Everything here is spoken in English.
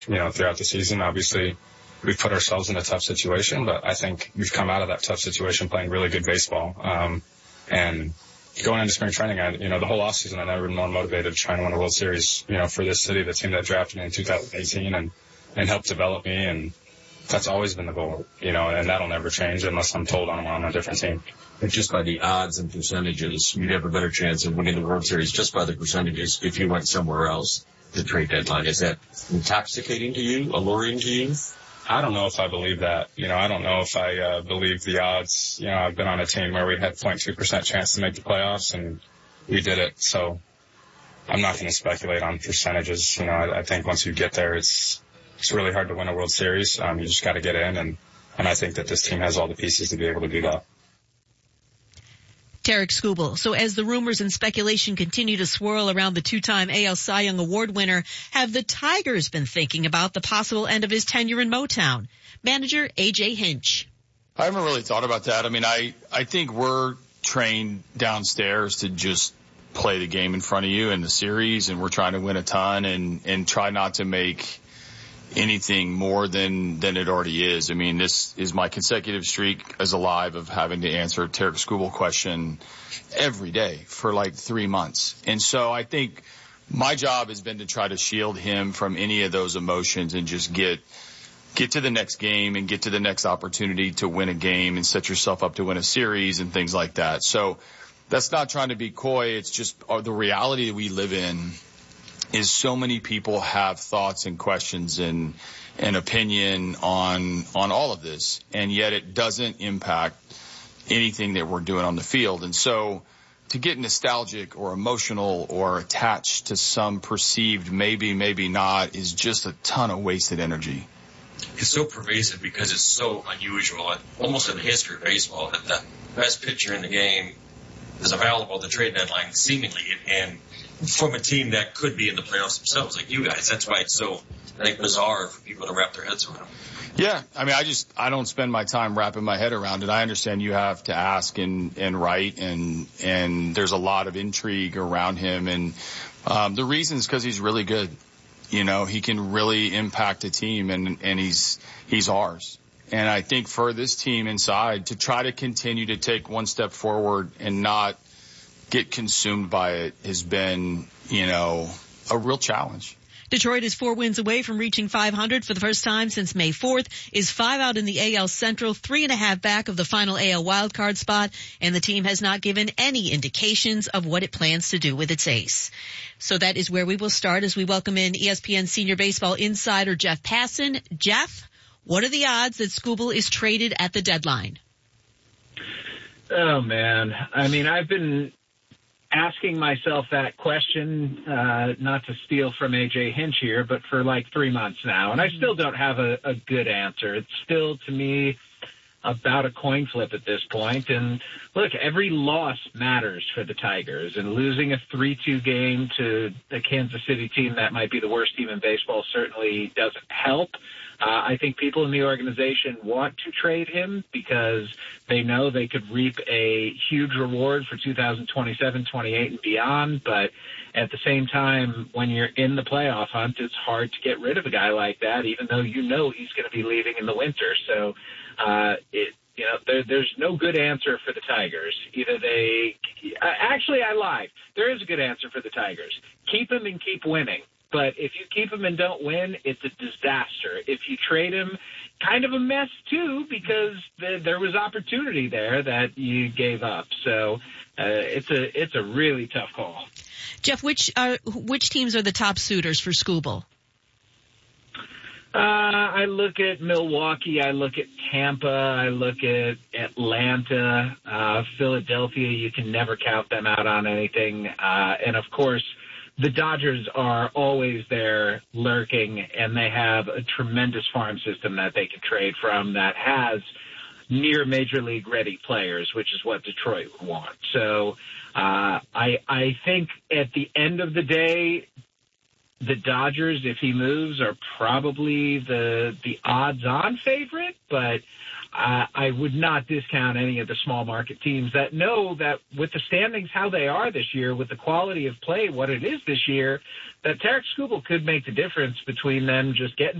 throughout the season. Obviously, we've put ourselves in a tough situation, but I think we've come out of that tough situation playing really good baseball. And going into spring training, the whole offseason, I've never been more motivated trying to win a World Series, for this city, the team that drafted me in 2018 and helped develop me. And that's always been the goal, and that'll never change unless I'm told I'm on a different team. But just by the odds and percentages, you'd have a better chance of winning the World Series just by the percentages if you went somewhere else. The trade deadline, is that intoxicating to you, alluring to you? I don't know if I believe that. I don't know if I believe the odds. I've been on a team where we had 0.2% chance to make the playoffs, and we did it. So I'm not going to speculate on percentages. I think once you get there, it's really hard to win a World Series. You just got to get in, and I think that this team has all the pieces to be able to do that. Tarik Skubal. So as the rumors and speculation continue to swirl around the two-time AL Cy Young Award winner, have the Tigers been thinking about the possible end of his tenure in Motown? Manager A.J. Hinch. I haven't really thought about that. I mean, I think we're trained downstairs to just play the game in front of you in the series, and we're trying to win a ton and try not to make anything more than it already is. I mean, this is my consecutive streak as alive of having to answer a Tarik Skubal question every day for like 3 months. And so I think my job has been to try to shield him from any of those emotions and just get to the next game and get to the next opportunity to win a game and set yourself up to win a series and things like that. So that's not trying to be coy. It's just the reality that we live in is so many people have thoughts and questions and opinion on all of this, and yet it doesn't impact anything that we're doing on the field. And so to get nostalgic or emotional or attached to some perceived maybe not is just a ton of wasted energy. It's so pervasive because it's so unusual, almost in the history of baseball, that the best pitcher in the game is available at the trade deadline, seemingly, and from a team that could be in the playoffs themselves, like you guys. That's why it's so, I think, bizarre for people to wrap their heads around. Yeah, I mean, I don't spend my time wrapping my head around it. I understand you have to ask and write, and there's a lot of intrigue around him, and the reason is because he's really good. He can really impact a team, and he's ours. And I think for this team inside to try to continue to take one step forward and not get consumed by it has been, a real challenge. Detroit is 4 wins away from reaching 500 for the first time since May 4th, is 5 out in the AL Central, 3.5 back of the final AL wildcard spot, and the team has not given any indications of what it plans to do with its ace. So that is where we will start as we welcome in ESPN senior baseball insider Jeff Passan. Jeff, what are the odds that Skubal is traded at the deadline? Oh, man. I mean, I've been asking myself that question, not to steal from A.J. Hinch here, but for like 3 months now, and I still don't have a good answer. It's still, to me, about a coin flip at this point. And look, every loss matters for the Tigers, and losing a 3-2 game to the Kansas City team that might be the worst team in baseball certainly doesn't help. I think people in the organization want to trade him because they know they could reap a huge reward for 2027, 28, and beyond. But at the same time, when you're in the playoff hunt, it's hard to get rid of a guy like that, even though he's going to be leaving in the winter. So, there's no good answer for the Tigers. Either I lied. There is a good answer for the Tigers. Keep him and keep winning. But if you keep him and don't win, it's a disaster. If you trade him, kind of a mess, too, because there was opportunity there that you gave up. So it's a really tough call. Jeff, which teams are the top suitors for Skubal? I look at Milwaukee. I look at Tampa. I look at Atlanta. Philadelphia, you can never count them out on anything. And, of course, the Dodgers are always there lurking, and they have a tremendous farm system that they can trade from that has near major league ready players, which is what Detroit would want. So I think at the end of the day, the Dodgers, if he moves, are probably the odds-on favorite, but I would not discount any of the small market teams that know that with the standings how they are this year, with the quality of play what it is this year, that Tarik Skubal could make the difference between them just getting